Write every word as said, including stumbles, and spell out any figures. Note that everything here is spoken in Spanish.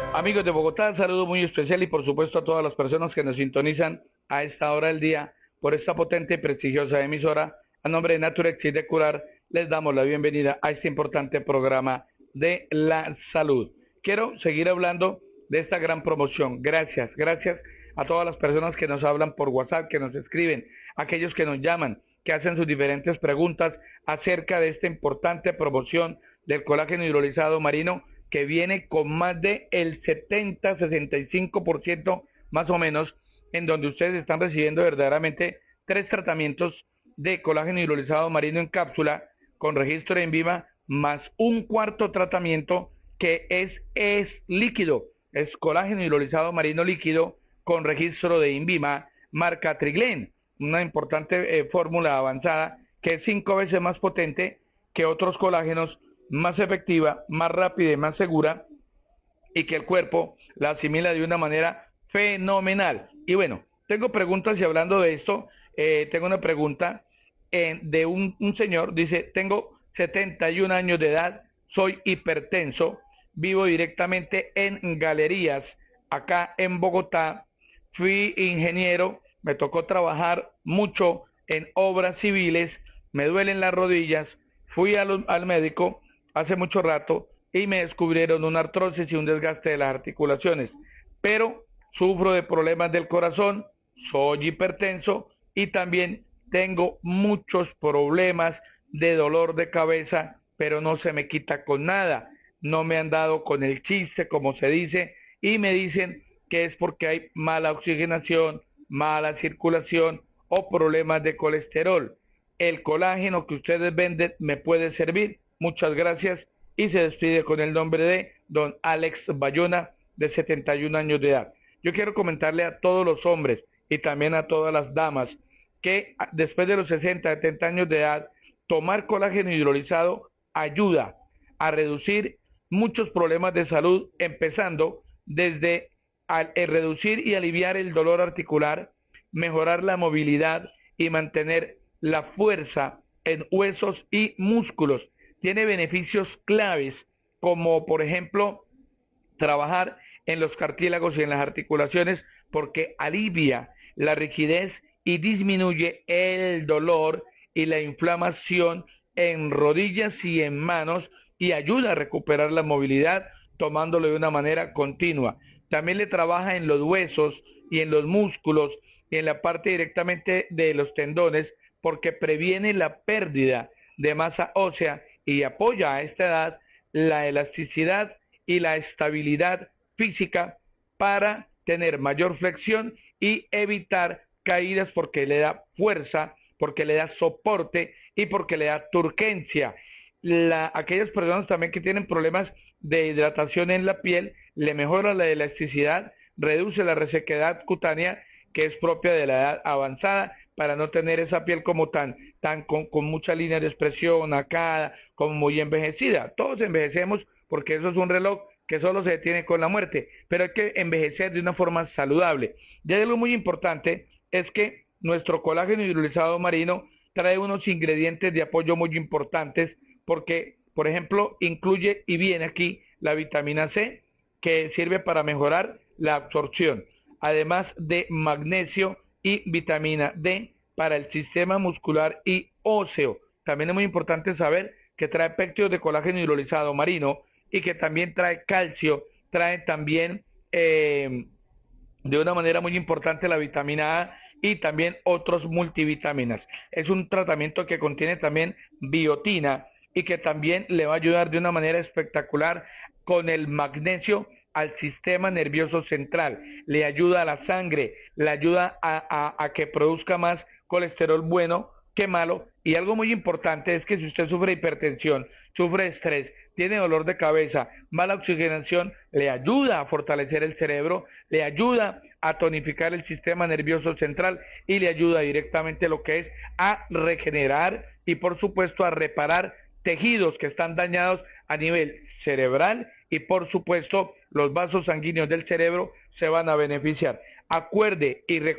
Amigos de Bogotá, saludo muy especial y por supuesto a todas las personas que nos sintonizan a esta hora del día por esta potente y prestigiosa emisora. A nombre de Naturex y de Curar, les damos la bienvenida a este importante programa de la salud. Quiero seguir hablando de esta gran promoción. Gracias, gracias a todas las personas que nos hablan por WhatsApp, que nos escriben, aquellos que nos llaman, que hacen sus diferentes preguntas acerca de esta importante promoción del colágeno hidrolizado marino, que viene con más de el setenta, sesenta y cinco por ciento más o menos, en donde ustedes están recibiendo verdaderamente tres tratamientos de colágeno hidrolizado marino en cápsula con registro de INVIMA, más un cuarto tratamiento que es, es líquido, es colágeno hidrolizado marino líquido con registro de INVIMA, marca Triglen, una importante eh, fórmula avanzada que es cinco veces más potente que otros colágenos, más efectiva, más rápida y más segura, y que el cuerpo la asimila de una manera fenomenal. Y bueno, tengo preguntas y hablando de esto, eh, tengo una pregunta eh, de un, un señor, dice, tengo setenta y un años de edad, soy hipertenso, vivo directamente en Galerías, acá en Bogotá, fui ingeniero, me tocó trabajar mucho en obras civiles, me duelen las rodillas, fui al, al médico hace mucho rato y me descubrieron una artrosis y un desgaste de las articulaciones, pero sufro de problemas del corazón, soy hipertenso y también tengo muchos problemas de dolor de cabeza, pero no se me quita con nada, no me han dado con el chiste, como se dice, y me dicen que es porque hay mala oxigenación, mala circulación o problemas de colesterol. El colágeno que ustedes venden me puede servir. Muchas gracias y se despide con el nombre de don Alex Bayona, de setenta y un años de edad. Yo quiero comentarle a todos los hombres y también a todas las damas que después de los sesenta, setenta años de edad, tomar colágeno hidrolizado ayuda a reducir muchos problemas de salud, empezando desde al, el reducir y aliviar el dolor articular, mejorar la movilidad y mantener la fuerza en huesos y músculos. Tiene beneficios claves, como por ejemplo, trabajar en los cartílagos y en las articulaciones, porque alivia la rigidez y disminuye el dolor y la inflamación en rodillas y en manos, y ayuda a recuperar la movilidad tomándolo de una manera continua. También le trabaja en los huesos y en los músculos y en la parte directamente de los tendones, porque previene la pérdida de masa ósea y apoya a esta edad la elasticidad y la estabilidad física para tener mayor flexión y evitar caídas, porque le da fuerza, porque le da soporte y porque le da turgencia. La, aquellas personas también que tienen problemas de hidratación en la piel, le mejora la elasticidad, reduce la resequedad cutánea que es propia de la edad avanzada, para no tener esa piel como tan, tan con, con mucha línea de expresión acá, como muy envejecida. Todos envejecemos porque eso es un reloj que solo se detiene con la muerte, pero hay que envejecer de una forma saludable. Y algo muy importante es que nuestro colágeno hidrolizado marino trae unos ingredientes de apoyo muy importantes, porque, por ejemplo, incluye y viene aquí la vitamina C, que sirve para mejorar la absorción, además de magnesio y vitamina D para el sistema muscular y óseo. También es muy importante saber que trae péptidos de colágeno hidrolizado marino y que también trae calcio, trae también eh, de una manera muy importante la vitamina A y también otros multivitaminas. Es un tratamiento que contiene también biotina y que también le va a ayudar de una manera espectacular con el magnesio al sistema nervioso central, le ayuda a la sangre, le ayuda a, a, a que produzca más colesterol bueno que malo. Y algo muy importante es que si usted sufre hipertensión, sufre estrés, tiene dolor de cabeza, mala oxigenación, le ayuda a fortalecer el cerebro, le ayuda a tonificar el sistema nervioso central y le ayuda directamente lo que es a regenerar y por supuesto a reparar tejidos que están dañados a nivel cerebral, y por supuesto los vasos sanguíneos del cerebro se van a beneficiar. Acuerde y recuerde